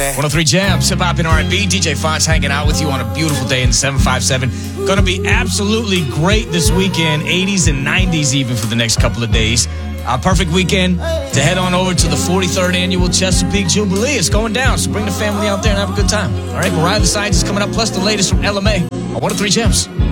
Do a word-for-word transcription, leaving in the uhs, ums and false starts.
baby. one oh three Jams, hip hop and R and B. D J Fonz hanging out with you on a beautiful day in the seven five seven. Going to be absolutely great this weekend, eighties and nineties even for the next couple of days. A perfect weekend to head on over to the forty-third annual Chesapeake Jubilee. It's going down, so bring the family out there and have a good time. All right, Mariah the Scientist is coming up, plus the latest from L M A on one oh three Jams.